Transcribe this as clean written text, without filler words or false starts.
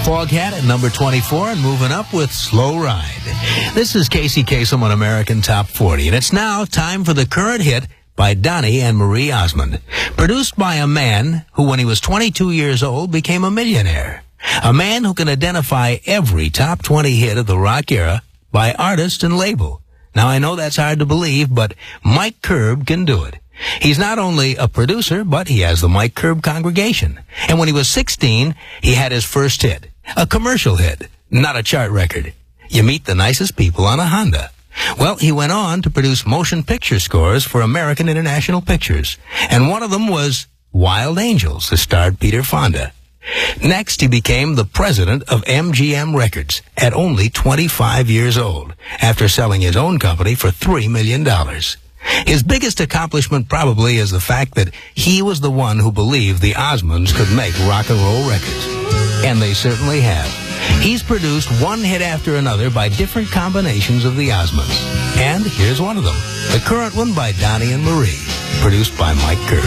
Foghat at number 24 and moving up with Slow Ride. This is Casey Kasem on American Top 40, and it's now time for the current hit by Donnie and Marie Osmond, produced by a man who, when he was 22 years old, became a millionaire. A man who can identify every top 20 hit of the rock era by artist and label. Now, I know that's hard to believe, but Mike Curb can do it. He's not only a producer, but he has the Mike Curb Congregation. And when he was 16, he had his first hit. A commercial hit, not a chart record. You meet the nicest people on a Honda. Well, he went on to produce motion picture scores for American International Pictures. And one of them was Wild Angels, that starred Peter Fonda. Next, he became the president of MGM Records at only 25 years old, after selling his own company for $3 million. His biggest accomplishment probably is the fact that he was the one who believed the Osmonds could make rock and roll records. And they certainly have. He's produced one hit after another by different combinations of the Osmonds. And here's one of them, the current one by Donnie and Marie, produced by Mike Curb.